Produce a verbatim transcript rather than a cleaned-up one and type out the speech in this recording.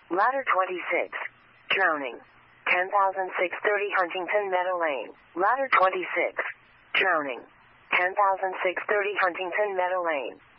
Ladder twenty-six. Drowning. ten thousand six hundred thirty Huntington Meadow Lane. Ladder twenty-six. Drowning. ten thousand six hundred thirty Huntington Meadow Lane.